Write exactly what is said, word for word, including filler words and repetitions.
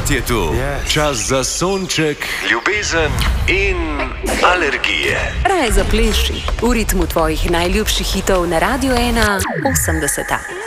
Spet je tu. Yes. Čas za sonček, ljubezen in alergije. Raje zapleši v ritmu tvojih najljubših hitov na Radio ena osemdeseta.